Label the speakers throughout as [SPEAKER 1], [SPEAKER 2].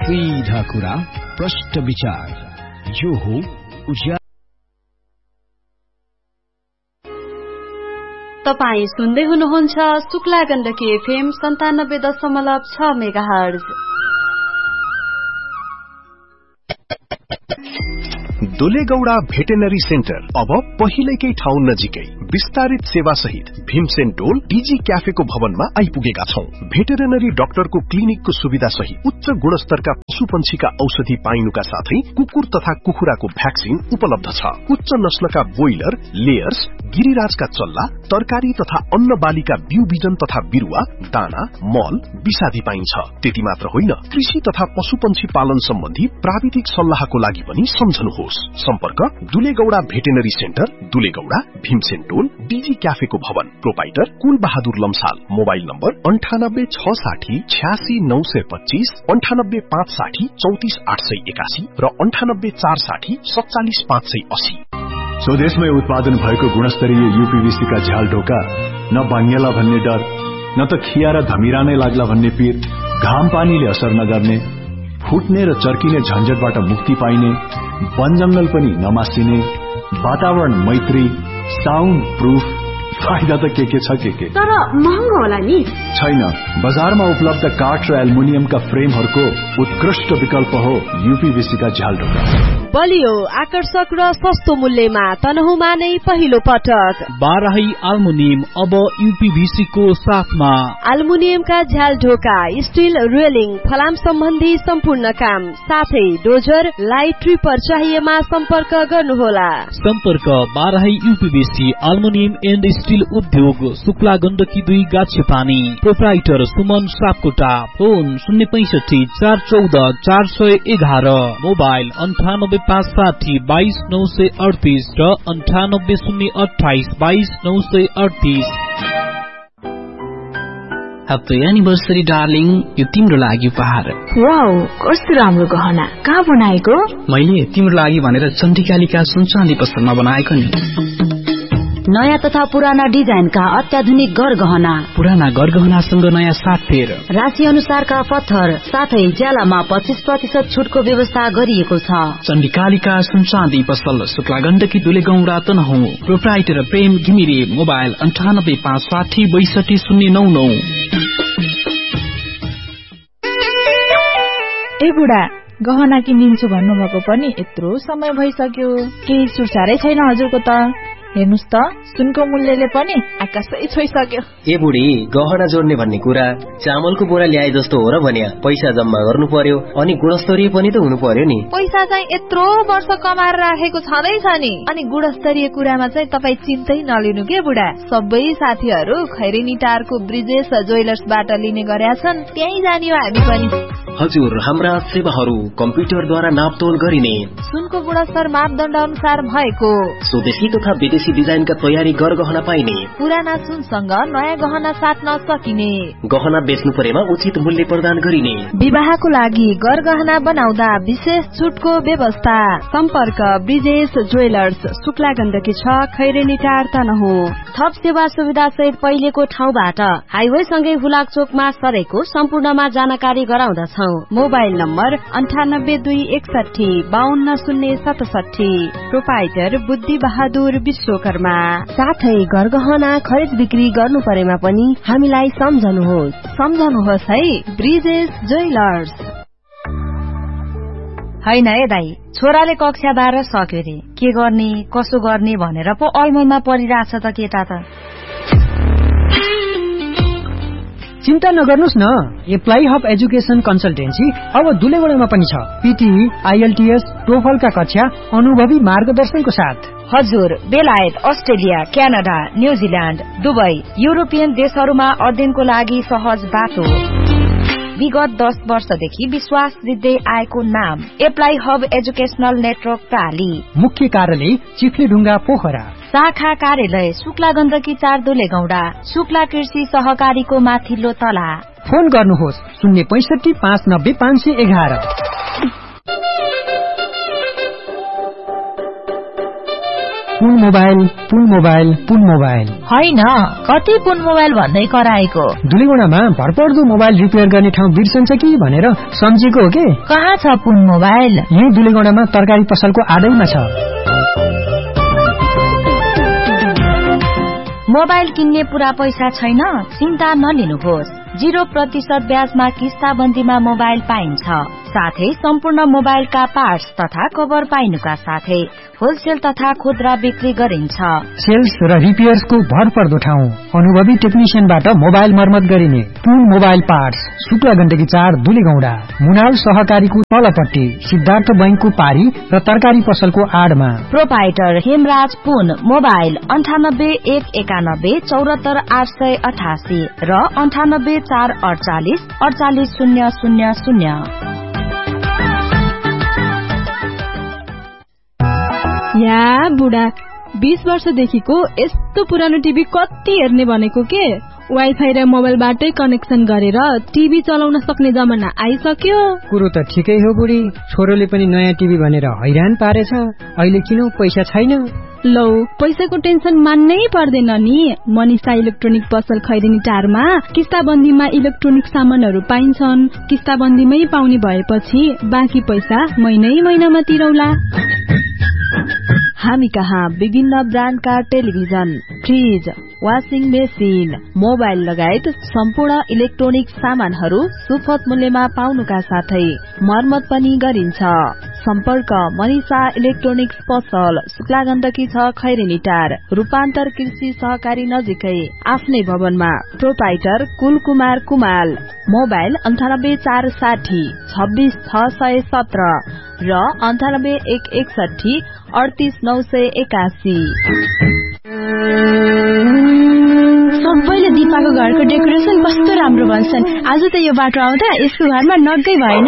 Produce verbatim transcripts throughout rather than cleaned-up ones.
[SPEAKER 1] सीधा कुरा, प्रष्ट विचार, यो हो उज्यालो।
[SPEAKER 2] तपाई सुन्दै हुनुहुन्छ शुक्ला गण्डकी एफएम सन्तानब्बे दशमलव छ मेगाहर्ज।
[SPEAKER 3] दुलेगौडा भेटेनरी सेन्टर अब पहिलेकै ठाउँ नजिकै विस्तारित सेवा सहित भीमसेन टोल डीजी क्याफेको भवनमा आइपुगेका छौं। भेटेरिनरी डाक्टरको क्लिनिकको सुविधा सहित उच्च गुणस्तरका पशुपन्छीका औषधि पाइनुका साथै कुकुर तथा कुखुराको भ्याक्सिन उपलब्ध छ। उच्च नस्लका ब्रोइलर, लेयर्स, गिरिराजका चल्ला, तरकारी तथा अन्न बालीका बिउ बिजन तथा बिरुवा, दाना, मल, विषादी पाइन्छ। त्यति मात्र होइन, कृषि तथा पशुपन्छी पालन सम्बन्धी प्राविधिक सल्लाहको लागि पनि सम्झनुहोस्। सम्पर्क दुलेगौडा भेटेनरी सेन्टर, दुलेगौडा, भीमसेन टोल, डीजी क्याफेको भवन। प्रोपाइटर कुल बहादुर लम्साल। मोबाइल नम्बर अन्ठानब्बे छ साठी छ्यासी नौ सय पच्चीस, अन्ठानब्बे पाँच साठी चौतिस आठ सय एकासी र अन्ठानब्बे चार साठी सत्तालिस पाँच सय अस्सी।
[SPEAKER 4] स्वदेशमै उत्पादन भएको गुणस्तरीय यूपीवीसी का झ्याल ढोका, न भाङ्गेला भन्ने डर, न त खिया र धमिरा नै लाग्ला भन्ने पीर, घाम पानीले असर नगर्ने, फुट्ने र चर्किने झन्झटबाट मुक्ति पाइने, वन जंगल पनि नमासिने, वातावरण मैत्री, साउन्ड प्रूफ, फाइदा त के के छ के के,
[SPEAKER 5] तर महँगो होला नि?
[SPEAKER 4] छैन, बजारमा उपलब्ध काठ र एल्युमिनियमका फ्रेमहरूको उत्कृष्ट विकल्प हो यूपीवीसी का झ्याल ढोका।
[SPEAKER 6] बलियो, आकर्षक र सस्तो मूल्यमा तनहुमा नै पहिलो पटक
[SPEAKER 7] बाराही एल्युमिनियम अब यूपीवीसी को साथमा।
[SPEAKER 6] एल्युमिनियमका झ्याल ढोका, स्टील रेलिङ, फलाम सम्बन्धी सम्पूर्ण काम, साथै डोजर, लाइट ट्रिपर चाहिएमा सम्पर्क गर्नुहोला।
[SPEAKER 7] सम्पर्क Barahi UPVC aluminium and steel उद्योग, शुक्ला गण्डकी दुई गाछे पानी। प्रोप्राइटर सुमन सापकोटा। फोन शून्य पैंसठी चार चौध चार सय एघार। मोबाइल अन्ठानब्बे पाँच साठी बाइस नौ सय अडतिस र अन्ठानब्बे शून्य अठाइस बाइस नौ सय अडतिस।
[SPEAKER 8] ह्याप्पी एनिभर्सरी डार्लिङ, यो तिम्रो लागि उपहार।
[SPEAKER 5] वाउ, कस्तो राम्रो गहना, कहाँ बनाएको?
[SPEAKER 8] मैले तिम्रो लागि भनेर चण्डिकालिका सुनचाँदी पसलमा बनाएको नि।
[SPEAKER 9] नयाँ तथा पुराना डिजाइनका अत्याधुनिक गरगहना,
[SPEAKER 8] पुराना गरगहनासँग नयाँ साथफेर,
[SPEAKER 9] राशि अनुसारका पत्थर, साथै ज्यालामा पच्चीस प्रतिशत छुटको व्यवस्था गरिएको छ।
[SPEAKER 8] चण्डिकालिका सुनचाँदी पसल, शुक्ला गण्डकी दुलेगौडा तनहुँ। प्रोप्राइटर प्रेम घिमिरे। मोबाइल अन्ठानब्बे पाँच साठी बैसठी शून्य नौ नौ।
[SPEAKER 10] ए बुढा, गहना किनिन्छु भन्नुभएको पनि यत्रो समय भइसक्यो, केही सुरसारै छैन हजुरको त। हेर्नुस् त, सुनको मूल्यले पनि आकाशै छोइसक्यो।
[SPEAKER 11] ए बुढी, गहना जोड्ने भन्ने कुरा चामलको बोरा ल्याए जस्तो हो र भन्या। पैसा जम्मा गर्नु पर्यो अनि गुणस्तरीय पनि त हुनु पर्यो नि।
[SPEAKER 10] पैसा चाहिँ यत्रो वर्ष कमाएर राखेको छँदैछ नि, अनि गुणस्तरीय कुरामा चाहिँ तपाई चिन्तै नलिनु के बुढा। सबै साथीहरू खैरेनी टारको ब्रिजेश ज्वेलर्सबाट लिने गरेका छन्, त्यही जाने हो हामी पनि।
[SPEAKER 11] हजुर, हाम्रा सेवाहरू कम्प्युटरद्वारा नापतोल गरिने,
[SPEAKER 10] सुनको गुणस्तर मापदण्ड अनुसार भएको,
[SPEAKER 11] स्वदेशी तथा विदेशी डिजाइनका तयारी गरगहना पाइने,
[SPEAKER 10] पुराना सुनसँग नयाँ गहना साट्न सकिने,
[SPEAKER 11] गहना बेच्नु परेमा उचित मूल्य प्रदान गरिने,
[SPEAKER 10] विवाहको लागि गरगहना बनाउँदा विशेष छुटको व्यवस्था।
[SPEAKER 2] सम्पर्क ब्रिजेश ज्वेलर्स, शुक्ला गण्डकी छ, खैरेनी टार तनहुँ।
[SPEAKER 9] थप सेवा सुविधा सहित पहिलेको ठाउँबाट हाइवे सँगै हुलाक चोकमा सरेको सम्पूर्णमा जानकारी गराउँदछौ।
[SPEAKER 2] मोबाइल नम्बर अन्ठानब्बे दुई एकसठी बाहन्न शून्य सतसठी। प्रोपाइटर बुद्धि बहादुर विश्वकर्मा।
[SPEAKER 9] साथै गरगहना खरिद बिक्री गर्नु परेमा पनि हामीलाई सम्झनुहोस्।
[SPEAKER 10] सम्झनुहोस् है, ब्रिजेश ज्वेलर्स।
[SPEAKER 9] हैन ए दाई, छोराले कक्षा बाह्र सक्यो रे, के गर्ने कसो गर्ने भनेर पो अलमलमा परिरहेछ त केटा त।
[SPEAKER 12] चिन्ता नगर्नुस् न, एप्लाई हब एजुकेसन कन्सल्टेन्सी अब दुलेगौडामा पनि छ। पीटीई, आईएलटीएस, टोफलका कक्षा अनुभवी मार्गदर्शनको साथ।
[SPEAKER 9] हजुर, बेलायत, Australia, Canada, New Zealand, Dubai, European देशहरूमा अध्ययनको लागि सहज बाटो। विगत दस वर्षदेखि विश्वास जित्दै आएको नाम एप्लाई हब एजुकेशनल नेटवर्क प्राली।
[SPEAKER 12] मुख्य कार्यालय चिफ्लेढुङ्गा पोखरा।
[SPEAKER 9] शाखा कार्यालय शुक्ला गण्डकी चार दुलेगौडा, शुक्ला कृषि सहकारीको माथिल्लो तला।
[SPEAKER 12] फोन गर्नुहोस् शून्य पैंसठी पाँच नब्बे पाँच सय एघार। पुन मोबाइल पुन मोबाइल पुन मोबाइल
[SPEAKER 5] होइन, कति पुन मोबाइल भन्दै कराएको।
[SPEAKER 12] दुलीगुडामा भरपर्दो मोबाइल रिपेयर गर्ने ठाउँ बिर्सन्छ कि भनेर सम्झेको हो के?
[SPEAKER 5] कहाँ छ पुन मोबाइल?
[SPEAKER 12] यही दुलीगुडामा तरकारी पसलको आडैमा छ।
[SPEAKER 9] मोबाइल किन्ने पूरा पैसा छैन? चिन्ता नलिनुहोस्। जीरो प्रतिशत ब्याजमा किस्ताबन्दीमा मोबाइल पाइन्छ। साथै सम्पूर्ण मोबाइलका पार्ट्स तथा कभर पाइनुका साथै होलसेल तथा खुद्रा बिक्री गरिन्छ।
[SPEAKER 12] सेल्स र रिपेयर्सको भरपर्दो ठाउँ, अनुभवी टेक्निशियनबाट मोबाइल मर्मत गरिने पुन मोबाइल पार्ट्स, शुक्ला गण्डकी चार दुलीगौडा, मुनाल सहकारीको तलपट्टि, सिद्धार्थ बैंकको पारी र तरकारी पसलको आडमा।
[SPEAKER 9] प्रोपाइटर हेमराज पुन मोबाइल अन्ठानब्बे एक एकानब्बे चौरात्तर आठ सय अठासी र अन्ठानब्बे चार अडचालिस अडचालिस शून्य शून्य शून्य।
[SPEAKER 13] या बुढा, बीस वर्षदेखिको यस्तो पुरानो टिभी कति हेर्ने भनेको के? वाइफाई र मोबाइलबाटै कनेक्सन गरेर टिभी चलाउन सक्ने जमाना आइसक्यो।
[SPEAKER 12] कुरो त ठिकै हो बुढी, छोरोले पनि नयाँ टिभी भनेर हैरान पारेछ। अहिले किन पैसा छैन?
[SPEAKER 13] लौ, पैसाको टेन्सन मान्नै पर्दैन नि। मनिषा इलेक्ट्रोनिक पसल खैरेनी टारमा किस्ताबन्दीमा इलेक्ट्रोनिक सामानहरू पाइन्छन्। किस्ताबन्दीमै पाउने भएपछि बाँकी पैसा महिनै महिनामा तिरौला।
[SPEAKER 6] हामी कहाँ विभिन्न ब्रान्डका television, fridge, washing machine, mobile लगायत सम्पूर्ण इलेक्ट्रोनिक सामानहरू सुपथ मूल्यमा पाउनुका साथै मर्मत पनि गरिन्छ। सम्पर्क मनिषा इलेक्ट्रोनिक्स पसल, शुक्ला गण्डकी छ खैरेनी टार, रूपान्तर कृषि सहकारी नजिकै, आफ्नै भवनमा। प्रोपाइटर कुलकुमार कुमाल। मोबाइल अन्ठानब्बे चार साठी छब्बीस छ सय सत्र र अन्ठानब्बे एक एकसठी अडतिस नौ सय एकासी।
[SPEAKER 10] सबैले दिपाको घरको डेकोरेसन कस्तो राम्रो भन्छन्। आज त यो बाटो आउँदा यसको घरमा नगै भएन।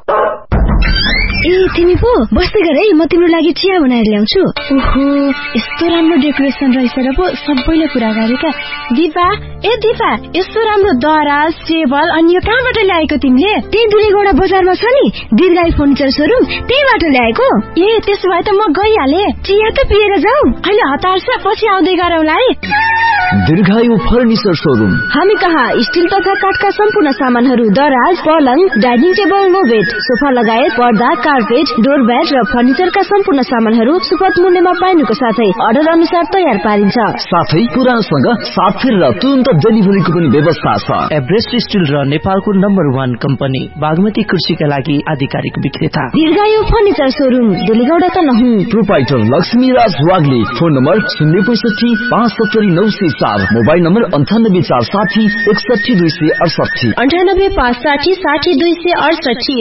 [SPEAKER 14] ए तिमी पो बस्दै गर है, म तिम्रो लागि चिया बनाएर ल्याउँछु।
[SPEAKER 10] ओहो, यस्तो राम्रो डेकोरेसन रहेछ र पो सबैले कुरा गरेका। दिपा, ए दिपा, यस्तो राम्रो दराज, टेबल अनि यो कहाँबाट ल्याएको तिमीले?
[SPEAKER 14] त्यही दुलीगौडा बजारमा छ नि दीर्घायु फर्निचर सोरुम, त्यहीबाट ल्याएको।
[SPEAKER 10] ए त्यसो भए त म गइहाले।
[SPEAKER 14] चिया त पिएर जाऊ।
[SPEAKER 10] अहिले हतार छ, पछि आउँदै गरौँला है।
[SPEAKER 1] दीर्घायु फर्निचर सोरुम।
[SPEAKER 14] हामी कहाँ स्टिल तथा काठका सम्पूर्ण सामानहरू, दराज, पलङ, डाइनिङ टेबल, नोबेड, सोफा लगायत पर्दा, कार्पेट, डोरब्याट र फर्निचरका सम्पूर्ण सामानहरू सुपथ मूल्यमा पाइनुको साथै अर्डर अनुसार तयार पारिन्छ।
[SPEAKER 1] साथै पुरानोसँग साथ फेर र तुरन्त डेलिभरीको पनि व्यवस्था छ।
[SPEAKER 15] एभरेस्ट स्टिल र नेपालको नम्बर वान कम्पनी बागमती कृषिका लागि आधिकारिक विक्रेता
[SPEAKER 14] दीर्घायु फर्निचर सोरुम, दुलीगौडा त नहुँ।
[SPEAKER 1] प्रोपाइटर लक्ष्मी राज वाग्ले। फोन नम्बर शून्य पैसठी पाँच सत्तरी नौ सय चार, मोबाइल नम्बर अन्ठानब्बे चार साठी एकसठी दुई सय अडसठी
[SPEAKER 14] अन्ठानब्बे पाँच साठी साठी दुई सय अडसठी।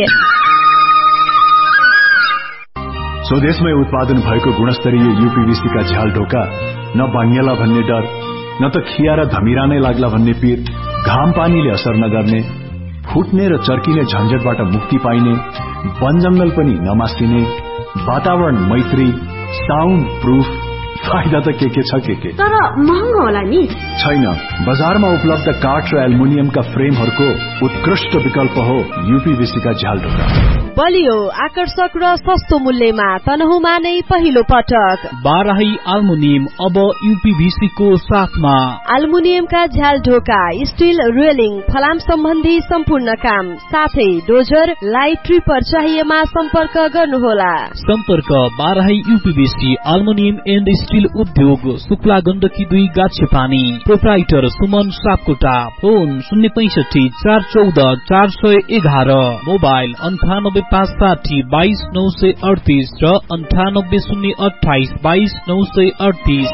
[SPEAKER 4] स्वदेशमै उत्पादन भएको गुणस्तरीय यूपीवीसी का झ्याल ढोका न बाङ्गेला भन्ने डर, न त खिया र धमिरा नै लाग्ला भन्ने पीर, घाम पानीले असर नगर्ने, फुट्ने र चर्किने झन्झटबाट मुक्ति पाइने, वन जंगल पनि नमासिने, वातावरण मैत्री, साउन्ड प्रूफ, फाइदा त के के छ के के।
[SPEAKER 14] तर महँगो होला नि?
[SPEAKER 4] छैन, बजारमा उपलब्ध काठ र एल्युमिनियमका फ्रेमहरूको उत्कृष्ट विकल्प हो यूपीवीसी का झ्याल ढोका।
[SPEAKER 6] बलियो, आकर्षक र सस्तो मूल्यमा तनहुमा नै पहिलो पटक
[SPEAKER 7] बाराही एल्युमिनियम अब यूपीवीसी को साथमा।
[SPEAKER 6] एल्युमिनियमका झ्याल ढोका, स्टिल रेलिङ, फलाम सम्बन्धी सम्पूर्ण काम, साथै डोजर, लाइट ट्रिपर चाहिएमा सम्पर्क गर्नुहोला।
[SPEAKER 7] सम्पर्क Barahi UPVC aluminium and still उद्योग, शुक्ला गण्डकी दुई गाछेपानी। प्रोप्राइटर सुमन सापकोटा। फोन शून्य पैंसठी चार चौध चार सय एघार, मोबाइल अन्ठानब्बे पाँच साठी बाइस नौ सय अडतिस र अन्ठानब्बे शून्य अठाइस बाइस नौ सय अडतिस।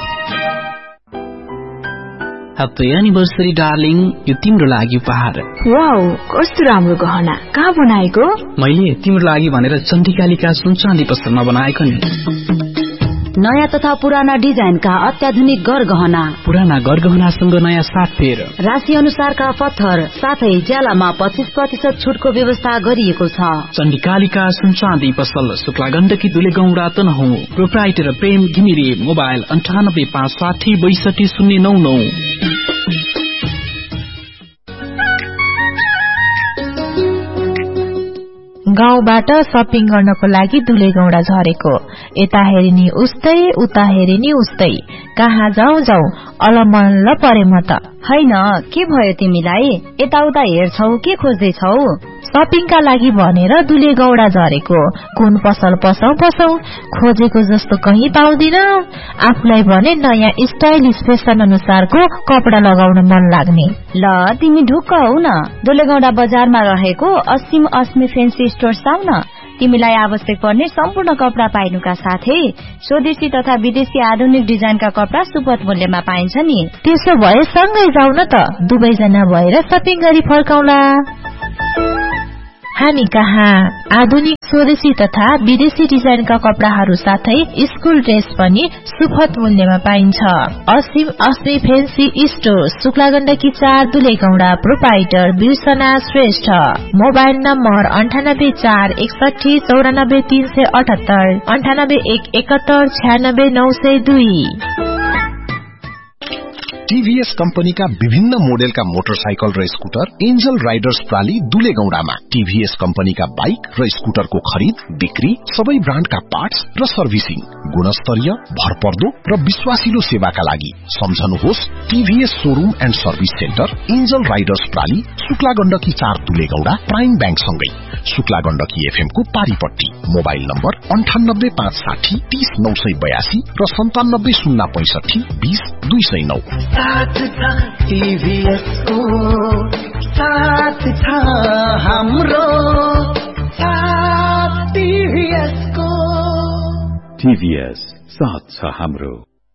[SPEAKER 8] ह्याप्पी एनिभर्सरी डार्लिङ, यो तिम्रो लागि उपहार।
[SPEAKER 5] वाउ, कस्तो राम्रो गहना, कहाँ बनाएको?
[SPEAKER 8] मैले तिम्रो लागि भनेर चण्डीकालिका सुन चाँदी पसलमा बनाएको नि।
[SPEAKER 9] नयाँ तथा पुराना डिजाइनका अत्याधुनिक गरगहना,
[SPEAKER 8] पुराना गरगहनासँग नयाँ साथफेर,
[SPEAKER 9] राशि अनुसारका पत्थर, साथै ज्यालामा पच्चीस प्रतिशत छुटको व्यवस्था गरिएको छ।
[SPEAKER 8] चण्डीकालिका सुन चाँदी पसल, शुक्ला गण्डकी दुलेगौडा तनहुँ। प्रोप्राइटर प्रेम घिमिरे। मोबाइल अन्ठानब्बे पाँच साठी बैसठी शून्य नौ नौ।
[SPEAKER 5] गाउँबाट सपिङ गर्नको लागि दुलेगौडा झरेको। यता हेरिनी उस्तै उता हेरिनी उस्तै, कहाँ जाउँ जाउँ अलमल्ल परे म त।
[SPEAKER 9] हैन, के भयो तिमीलाई? यताउता हेर्छौ के खोज्दैछौ?
[SPEAKER 5] सपिङका लागि भनेर दुलेगौडा झरेको। कुन पसल पसौ पसौ, खोजेको जस्तो कहीँ पाउँदिन। आफूलाई भने नयाँ स्टाइलिश फेसन अनुसारको कपडा लगाउन मन लाग्ने।
[SPEAKER 9] ल तिमी ढुक्क हौ न, दुलेगौडा बजारमा रहेको असीम अस्मी फेन्सी स्टोर आऊ न। तिमीलाई आवश्यक पर्ने सम्पूर्ण कपडा पाइनुका साथै स्वदेशी तथा विदेशी आधुनिक डिजाइनका कपडा सुपथ मूल्यमा पाइन्छ नि।
[SPEAKER 5] त्यसो भए सँगै जाउँ न त, दुवैजना भएर सपिङ गरी फर्काउला। हामी कहाँ आधुनिक स्वदेशी तथा विदेशी डिजाइनका कपडाहरू साथै स्कुल ड्रेस पनि सुपथ मूल्यमा पाइन्छ। असीम अस्मी फेन्सी स्टोर, शुक्ला गण्डकी चार, दुलेगौडा। प्रोपाइटर बिर्सना श्रेष्ठ। मोबाइल नम्बर अन्ठानब्बे चार एकसठी चौरानब्बे तीन सय अठहत्तर, अन्ठानब्बे एक एकहत्तर छ्यानब्बे नौ सय दुई।
[SPEAKER 3] टीभीएस कम्पनीका विभिन्न मोडेलका मोटरसाइकल र स्कुटर एन्जल राइडर्स प्राली दुलेगौडामा। टीभीएस कम्पनीका बाइक र स्कुटरको खरिद बिक्री, सबै ब्रान्डका पार्ट्स र सर्भिसिङ, गुणस्तरीय, भरपर्दो र विश्वासिलो सेवाका लागि सम्झनुहोस् TVS showroom and service centre, angel Riders प्राली, Shukla Gandaki चार, दुलेगौडा, प्राइम बैंक सँगै शुक्ला गण्डकी एफएम को पारीपट्टी। मोबाइल नम्बर अन्ठानब्बे पाँच साठी तीस नौ सय बयासी र सन्तानब्बे शून्य पैंसठी बीस दुई सय नौ।
[SPEAKER 16] साथ था टीवीएस को, साथ था हाम्रो साथ टीवीएस को।
[SPEAKER 4] टीवीएस साथ छ हाम्रो।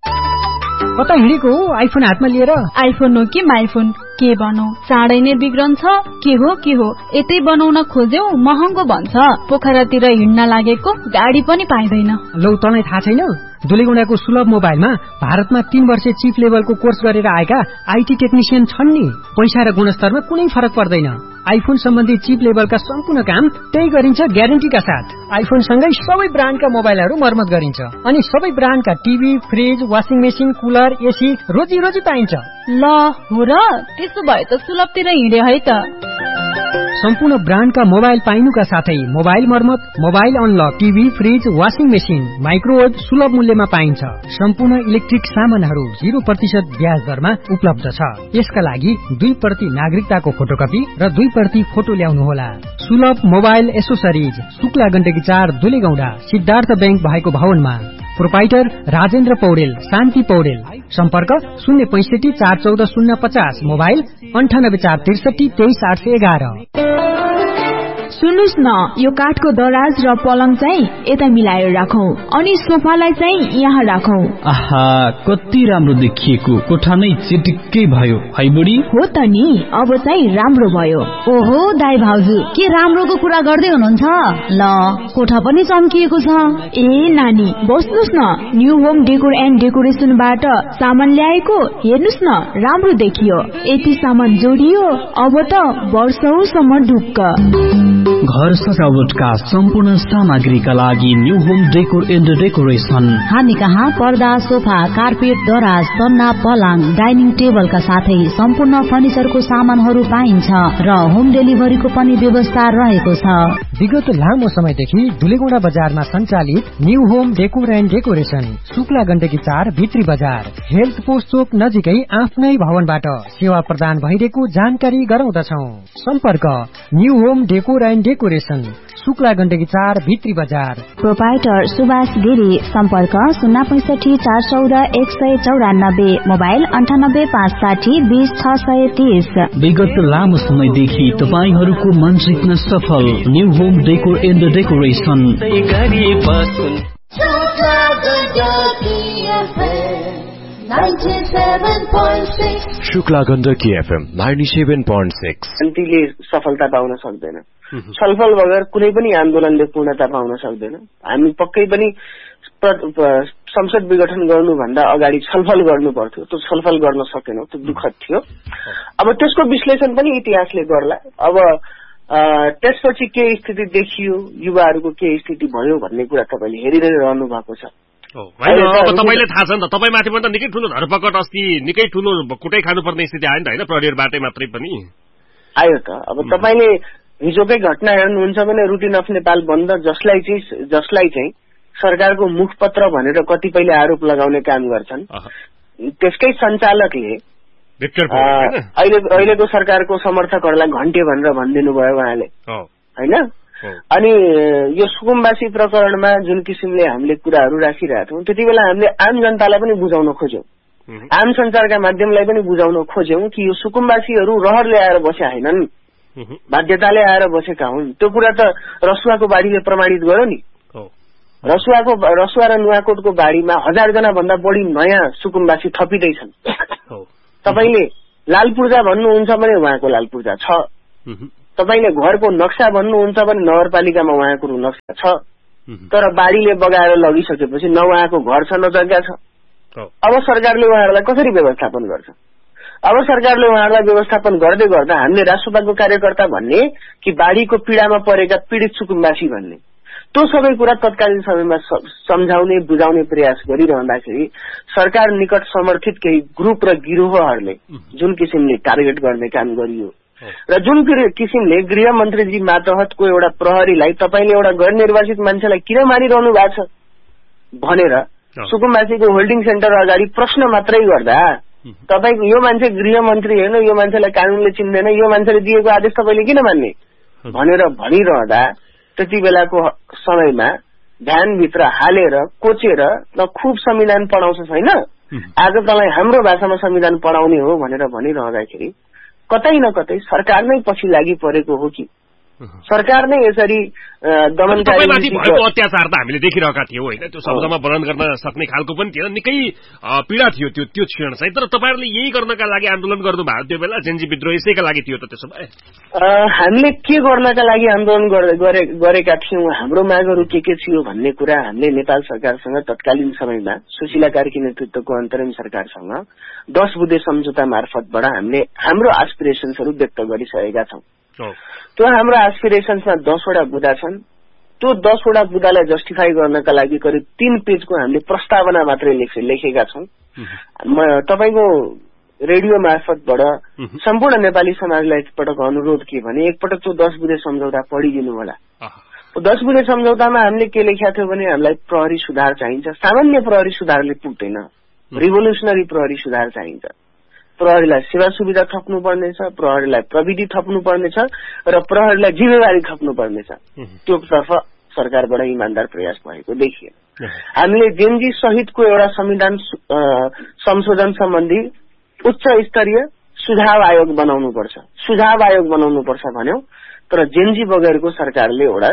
[SPEAKER 12] कता हिँडेको हो आइफोन हातमा लिएर?
[SPEAKER 13] आइफोन हो कि माइफोन, के बनौ? चाँडै नै बिग्रन्छ। के हो के हो, यतै बनाउन खोज्यौ महँगो भन्छ। पोखरातिर हिँड्न लागेको गाडी पनि पाइँदैन।
[SPEAKER 12] लौ तँलाई थाहा छैन? दुलेगौडाको सुलभ मोबाइलमा भारतमा तीन वर्ष चिफ लेभलको कोर्स गरेर आएका आईटी टेक्निशियन छन् नि। पैसा र गुणस्तरमा कुनै फरक पर्दैन। आइफोन सम्बन्धी चिप लेभलका सम्पूर्ण काम त्यही गरिन्छ ग्यारेन्टीका साथ। आइफोन सँगै सबै ब्रान्डका मोबाइलहरू मर्मत गरिन्छ अनि सबै ब्रान्डका TV, fridge, washing machine, cooler, AC रोजी रोजी पाइन्छ।
[SPEAKER 13] ल हो र, त्यसो भए त सुलभतिर हिँडे है त।
[SPEAKER 12] सम्पूर्ण ब्रान्डका मोबाइल पाइनुका साथै मोबाइल मर्मत, mobile unlock, TV, fridge, washing machine, microwave सुलभ मूल्यमा पाइन्छ। सम्पूर्ण इलेक्ट्रिक सामानहरू जीरो प्रतिशत ब्याज दरमा उपलब्ध छ। यसका लागि दुई प्रति नागरिकताको फोटोकपी र दुई प्रति फोटो ल्याउनुहोला। सुलभ मोबाइल एसोसरिज, शुक्ला गण्डकी चार, दुलेगौडा, सिद्धार्थ बैंक भएको भवनमा। प्रोपाइटर राजेन्द्र पौडेल, शान्ति पौडेल। सम्पर्क शून्य पैंसठी चार चौध शून्य पचास, मोबाइल अन्ठानब्बे चार त्रिसठी तेइस आठ सय एघार।
[SPEAKER 5] सुन्नुस् न, यो काठको दराज र पलङ चाहिँ यता मिलाएर राखौं अनि सोफालाई चाहिँ यहाँ राखौं।
[SPEAKER 7] आहा, कति राम्रो देखिएको, कोठा नै चिटिक्कै भयो है बुढी।
[SPEAKER 5] हो त नि, अब चाहिँ राम्रो भयो।
[SPEAKER 9] ओहो दाइ भाउजू, के राम्रोको कुरा गर्दै हुनुहुन्छ? ल कोठा पनि चम्किएको छ।
[SPEAKER 5] ए नानी बस्नुस् न, न्यू होम डेकोर एन्ड डेकोरेसनबाट सामान ल्याएको, हेर्नुस् न राम्रो देखियो। यति सामान जोडियो, अब त वर्षौसम्म ढुक्क।
[SPEAKER 7] घर सजावटका सम्पूर्ण सामग्रीका लागि new home decor and decoration.
[SPEAKER 9] हामी कहाँ पर्दा, सोफा, कार्पेट, दराज, सन्ना, पलङ, डाइनिङ टेबलका साथै सम्पूर्ण फर्निचरको सामानहरू पाइन्छ र होम डेलिभरीको पनि व्यवस्था रहेको छ।
[SPEAKER 12] विगत लामो समयदेखि दुलेगौडा बजारमा सञ्चालित new home decor and decoration, Shukla Gandaki चार, भित्री बजार, हेल्थ पोस्ट चोक नजिकै आफ्नै भवनबाट सेवा प्रदान भइरहेको जानकारी गराउँदछौ। सम्पर्क new home decor and decoration, Shukla Gandaki चार, भित्री बजार।
[SPEAKER 14] प्रोपाइटर सुभाष गिरी। सम्पर्क शून्य पैंसठी चार चौध एक सय चौरानब्बे, मोबाइल अन्ठानब्बे पाँच साठी बीस छ सय तीस।
[SPEAKER 7] विगत लामो समयदेखि तपाईहरूको मन जित्न सफल new home decor and decoration.
[SPEAKER 3] Shukla Gandaki FM ninety seven point six.
[SPEAKER 17] शान्तिले सफलता पाउन सक्दैन, छलफल बगैर कुनै पनि आन्दोलनले पूर्णता पाउन सक्दैन। हामी पक्कै पनि संसद विघटन गर्नुभन्दा अगाडि छलफल गर्नु पर्थ्यो, त्यो छलफल गर्न सकेनौ, त्यो दुःखद थियो। अब त्यसको विश्लेषण पनि इतिहासले गर्ला। अब त्यसपछि के स्थिति देखियो, युवाहरूको के स्थिति भयो भन्ने कुरा तपाईँले हेरिरहनु रहनु भएको छ।
[SPEAKER 3] होइन, अब तपाईँलाई थाहा छ नि त, तपाईँ माथि पनि त निकै ठुलो धरपकड, अस्ति निकै ठुलो कुटै खानुपर्ने स्थिति आयो नि त होइन, प्रहरीबाटै मात्रै पनि
[SPEAKER 17] आयो त। अब तपाईँले हिजोकै घटना हेर्नुहुन्छ भने रुटिन अफ नेपाल बन्द जसलाई चाहिँ जसलाई चाहिँ सरकारको मुखपत्र भनेर कतिपयले आरोप लगाउने काम गर्छन्। त्यसकै सञ्चालकले अहिले अहिलेको सरकारको समर्थकहरूलाई घन्टे भनेर भनिदिनु भयो उहाँले होइन। अनि यो सुकुम्बासी प्रकरणमा जुन किसिमले हामीले कुराहरू राखिरहेका थियौँ त्यति बेला हामीले आम जनतालाई पनि बुझाउन खोज्यौँ, आम सञ्चारका माध्यमलाई पनि बुझाउन खोज्यौँ कि यो सुकुम्बासीहरू रहरले आएर बसेका होइनन्, बाध्यताले आएर बसेका हुन्। त्यो कुरा त रसुवाको बाढीले प्रमाणित गर्यो नि। रसुवाको रसुवा र नुवाकोटको बाढीमा हजार जना भन्दा बढी नयाँ सुकुम्बासी थपिँदैछन्। तपाईले लाल पूर्जा भन्नुहुन्छ भने उहाँको लाल पूर्जा छ, तपाईले घरको नक्सा भन्नुहुन्छ भने नगरपालिकामा उहाँको नक्सा छ, तर बाढीले बगाएर लगिसकेपछि न उहाँको घर छ न जग्गा छ। अब सरकारले उहाँहरूलाई कसरी व्यवस्थापन गर्छ? अब सरकारले उहाँहरूलाई व्यवस्थापन गर्दै गर्दा हामीले राष्ट्रपाको कार्यकर्ता भन्ने कि बाढीको पीडामा परेका पीडित सुकुम्बासी भन्ने त्यो सबै कुरा तत्कालीन समयमा सम्झाउने बुझाउने प्रयास गरिरहँदाखेरि सरकार निकट समर्थित केही ग्रुप र गिरोहहरूले जुन किसिमले टार्गेट गर्ने काम गरियो र जुन किसिमले गृह मन्त्रीजी मातहतको एउटा प्रहरीलाई तपाईले एउटा गैर निर्वाचित मान्छेलाई किन मारिरहनु भएको छ भनेर सुकुम्बासीको होल्डिङ सेन्टर अगाडि प्रश्न मात्रै गर्दा तपाईको यो मान्छे गृह मन्त्री होइन, यो मान्छेलाई कानूनले चिन्दैन, यो मान्छेले दिएको आदेश तपाईले किन मान्ने भनेर भनिरहँदा त्यति बेलाको समयमा ध्यानभित्र हालेर कोचेर न खुब संविधान पढाउँछ छैन, आज तँलाई हाम्रो भाषामा संविधान पढाउने हो भनेर भनिरहँदाखेरि कतै न कतै सरकार नै पछि लागि परेको हो कि सरकार नै यसरी दमनकारी
[SPEAKER 18] भएको अत्याचार त हामीले देखिरहेका थियौँ होइन। त्यो शब्दमा वर्णन गर्न सक्ने खालको पनि थिएन, निकै पीडा थियो त्यो त्यो क्षण चाहिँ। तर तपाईँहरूले यही गर्नका लागि आन्दोलन गर्नु भएको त्यो बेला जेन्जी विद्रोह यसैका लागि थियो त? त्यसो भए
[SPEAKER 17] हामीले के गर्नका लागि आन्दोलन गरेका थियौँ, हाम्रो मागहरू के के थियो भन्ने कुरा हामीले नेपाल सरकारसँग तत्कालीन समयमा सुशीला कार्की नेतृत्वको अन्तरिम सरकारसँग दस बुँदे सम्झौता मार्फतबाट हामीले हाम्रो एस्पिरेसन्सहरू व्यक्त गरिसकेका छौँ। त्यो हाम्रो एस्पिरेसन्समा दसवटा बुँदा छन्। त्यो दसवटा बुँदालाई जस्टिफाई गर्नका लागि करिब तीन पेजको हामीले प्रस्तावना मात्रै लेखेका छौँ। तपाईको रेडियो मार्फतबाट सम्पूर्ण नेपाली समाजलाई एकपटक अनुरोध के भने एकपटक त्यो दस बुँदे सम्झौता पढिदिनु होला। दस बुँदे सम्झौतामा हामीले के लेखेका थियौँ भने हामीलाई प्रहरी सुधार चाहिन्छ। सामान्य प्रहरी सुधारले पुग्दैन, रिभोल्युसनरी प्रहरी सुधार चाहिन्छ। प्रहरीलाई सेवा सुविधा थप्नु पर्नेछ, प्रहरीलाई प्रविधि थप्नु पर्नेछ र प्रहरीलाई जिम्मेवारी थप्नु पर्नेछ। त्यो तर्फ सरकारबाट इमान्दार प्रयास भएको देखियो। हामीले जेनजी सहितको एउटा संविधान संशोधन सम्बन्धी उच्च स्तरीय सुझाव आयोग बनाउनु पर्छ, सुझाव आयोग बनाउनु पर्छ भन्यौं, तर जेनजी बगैरको सरकारले एउटा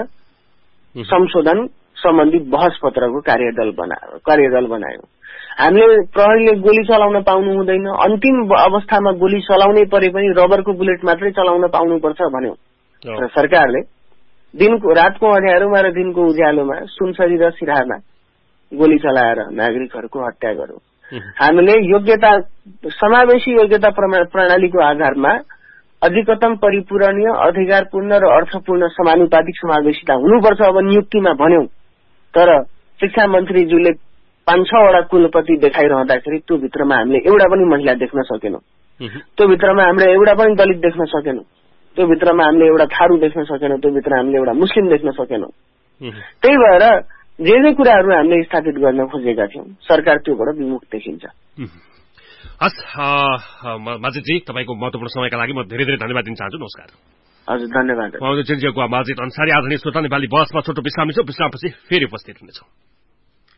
[SPEAKER 17] संशोधन सम्बन्धी बहस पत्रको कार्यदल बनायो कार्यदल बनायो। हामीले प्रहरीले गोली चलाउन पाउनु हुँदैन, अन्तिम अवस्थामा गोली चलाउनै परे पनि रबरको बुलेट मात्रै चलाउन पाउनुपर्छ भन्यौं। र सरकारले दिनको रातको अँध्यारोमा र दिनको उज्यालोमा सुनसरी र सिराहामा गोली चलाएर नागरिकहरूको हत्या गर्यो। हामीले योग्यता समावेशी योग्यता प्रणालीको आधारमा अधिकतम परिपूरणीय अधिकारपूर्ण र अर्थपूर्ण समानुपातिक समावेशिता हुनुपर्छ अब नियुक्तिमा भन्यौं। तर शिक्षा मन्त्रीज्यूले पाँच छवटा कुलपति देखाइरहँदाखेरि त्यो भित्रमा हामीले एउटा पनि महिला देख्न सकेनौं, त्यो भित्रमा हामीले एउटा पनि दलित देख्न सकेनौं, त्यो भित्रमा हामीले एउटा थारू देख्न सकेनौं, त्यो भित्र हामीले एउटा मुस्लिम देख्न सकेनौं। त्यही भएर जे जे कुराहरू हामीले स्थापित गर्न खोजेका थियौं सरकार त्योबाट विमुख देखिन्छ।
[SPEAKER 18] हस् माजिदजी, तपाईको महत्वपूर्ण समयका लागि म धेरै धेरै धन्यवाद दिन चाहन्छु। नमस्कार।
[SPEAKER 17] हजुर धन्यवाद।
[SPEAKER 18] माजिद अन्सारी। आदरणीय श्रोता, नेपाली बहसमा छोटो विश्राम लिन्छौँ, विश्रामपछि फेरि उपस्थित हुनेछौँ।